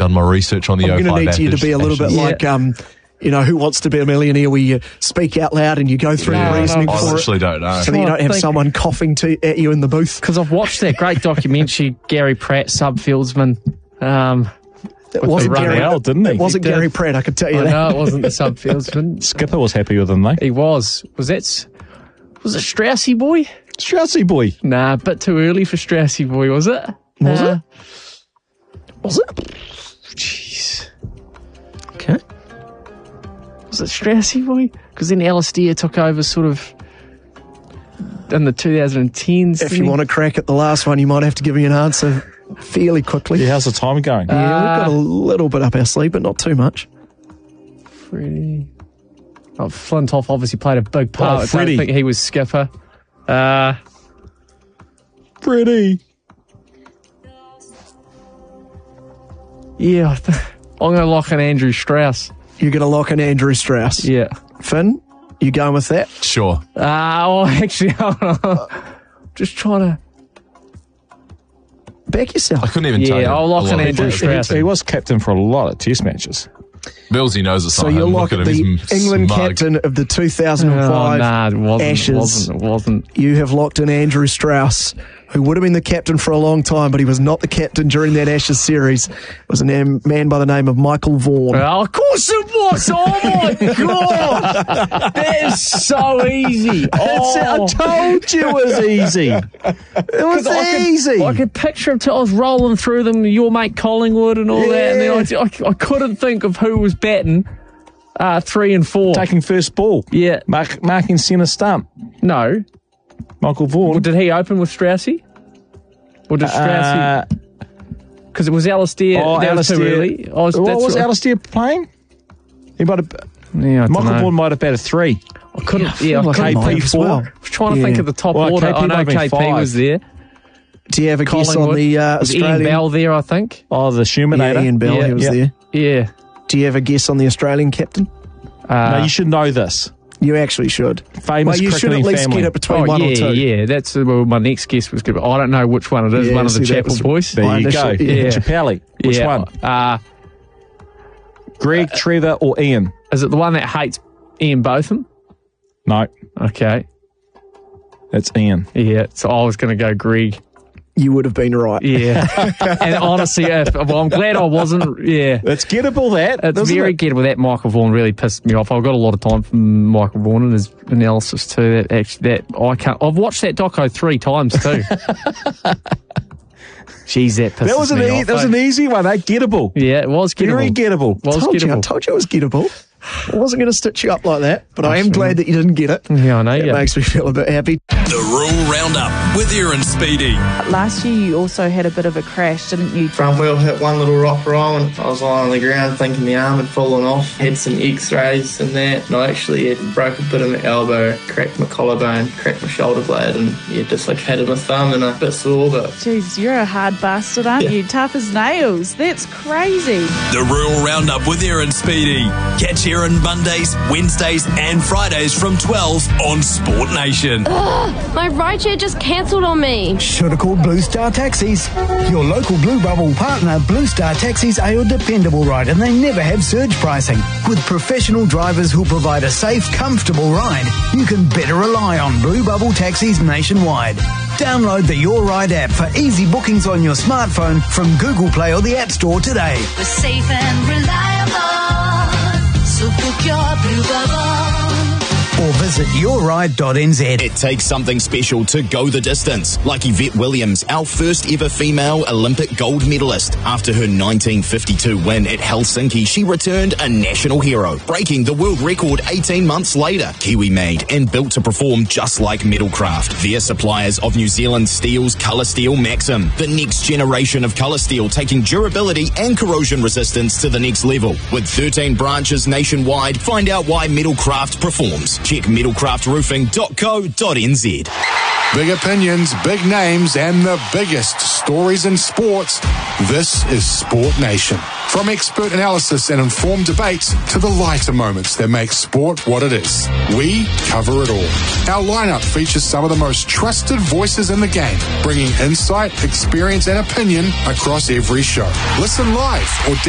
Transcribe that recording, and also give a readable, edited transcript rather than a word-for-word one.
done my research on the O5 I'm going to need you to be a little bit like, Who Wants to Be a Millionaire, where you speak out loud and you go through the reasoning for it. I actually don't know. So that you don't have someone coughing at you in the booth. Because I've watched that great documentary, Gary Pratt, Subfieldsman. It wasn't Gary, well, didn't he? It wasn't Gary Pratt, I could tell you that. No, it wasn't the Subfieldsman. Skipper was happy with him, though. He was. Was it Straussy Boy? Straussy Boy. Nah, a bit too early for Straussy Boy, was it? Was it? Jeez. Okay. Was it Straussy Boy? Because then Alistair took over sort of in the 2010s. If you want to crack at the last one, you might have to give me an answer fairly quickly. Yeah, how's the time going? Yeah, we've got a little bit up our sleeve, but not too much. Freddie. Oh, Flintoff obviously played a big part. Freddie. I don't think he was skipper. Freddie. Yeah, I'm going to lock in Andrew Strauss. You're going to lock in Andrew Strauss. Yeah. Finn, you going with that? Sure. Actually, just trying to... Back yourself. I couldn't even tell you. Yeah, I'll lock in Andrew Strauss. He was captain for a lot of test matches. Millsy knows it's So not you're him. locking Look at him. the He's England smug. captain of the 2005 it wasn't, Ashes. It wasn't. You have locked in Andrew Strauss, who would have been the captain for a long time, but he was not the captain during that Ashes series. It was a man by the name of Michael Vaughan. Oh, of course it was. Oh, my God. That is so easy. I told you it was easy. It was easy. I could picture him. I was rolling through them, your mate Collingwood and all that, and then I couldn't think of who was batting 3 and 4. Taking first ball. Yeah. Marking centre stump. No. Michael Vaughan. Well, did he open with Straussy? Or did Straussy... Because it was Alistair. That was too early. Was Alistair playing? He might have... Yeah, Michael Vaughan might have batted 3. I couldn't... I feel like I might have as well. I was trying to think of the top Well, order. KP I know might have been KP 5. was there. Do you have a guess on Collingwood. the Was Ian Australian? Bell there, I think. Oh, the Yeah, Shumanator. Ian Bell, he was there. Yeah. Do you have a guess on the Australian captain? No, you should know this. You actually should. Famous you should at cricketing least family. get it between one or two. Yeah, that's my next guess was good. But I don't know which one it is. Yeah, One of the see, that Chapel was- boys. There you go. Yeah. Chappelli. Which one? Greg, Trevor, or Ian? Is it the one that hates Ian Botham? No, Okay. it's Ian. Yeah, so I was going to go Greg. You would have been right. Yeah. And honestly, I'm glad I wasn't. Yeah. It's gettable, that. It's isn't very it? gettable. That Michael Vaughan really pissed me off. I've got a lot of time for Michael Vaughan and his analysis too. I've watched that doco 3 times too. Jeez, that pisses That was me off. that was an easy one, eh? Gettable. Yeah, it was gettable. Very gettable. Was I gettable. told you it was gettable. I wasn't going to stitch you up like that, but I am glad that you didn't get it. Yeah, I know. It Yeah. makes me feel a bit happy. The Rural Roundup with Aaron Speedy. Last year you also had a bit of a crash, didn't you? Front wheel hit one little rock roll and I was lying on the ground thinking the arm had fallen off. Had some x-rays and that, and I actually had broke a bit of my elbow, cracked my collarbone, cracked my shoulder blade, and dislocated my thumb and a bit sore, but Jeez, you're a hard bastard, aren't you? Tough as nails. That's crazy. The Rural Roundup with Aaron Speedy. Catch Aaron Mondays, Wednesdays and Fridays from 12 on Sport Nation. My rideshare just cancelled on me. Should have called Blue Star Taxis. Your local Blue Bubble partner, Blue Star Taxis, are your dependable ride, and they never have surge pricing. With professional drivers who provide a safe, comfortable ride, you can better rely on Blue Bubble Taxis nationwide. Download the Your Ride app for easy bookings on your smartphone from Google Play or the App Store today. We're safe and reliable, so book your Blue Bubble. Or visit yourride.nz. It takes something special to go the distance, like Yvette Williams, our first ever female Olympic gold medalist. After her 1952 win at Helsinki, she returned a national hero, breaking the world record 18 months later. Kiwi made and built to perform just like Metalcraft. They're suppliers of New Zealand Steel's Colour Steel Maxim, the next generation of colour steel, taking durability and corrosion resistance to the next level. With 13 branches nationwide, find out why Metalcraft performs. Check metalcraftroofing.co.nz. Big opinions, big names, and the biggest stories in sports. This is Sport Nation. From expert analysis and informed debates to the lighter moments that make sport what it is, we cover it all. Our lineup features some of the most trusted voices in the game, bringing insight, experience, and opinion across every show. Listen live or